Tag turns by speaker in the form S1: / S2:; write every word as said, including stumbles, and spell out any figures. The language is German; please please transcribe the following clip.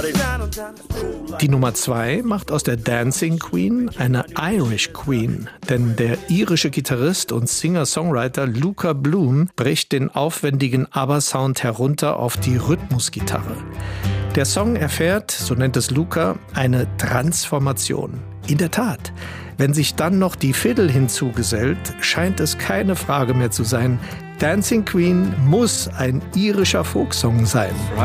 S1: Die Nummer zwei macht aus der Dancing Queen eine Irish Queen, denn der irische Gitarrist und Singer-Songwriter Luca Bloom bricht den aufwendigen ABBA-Sound herunter auf die Rhythmusgitarre. Der Song erfährt, so nennt es Luca, eine Transformation. In der Tat, wenn sich dann noch die Fiddle hinzugesellt, scheint es keine Frage mehr zu sein, Dancing Queen muss ein irischer Folksong sein.